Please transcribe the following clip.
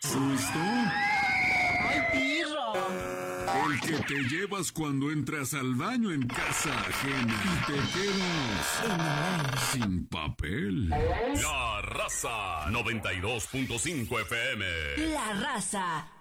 ¿Susto? ¡Ay, pirro! El que te llevas cuando entras al baño en casa ajena y te quedas sin papel. La Raza 92.5 FM. La Raza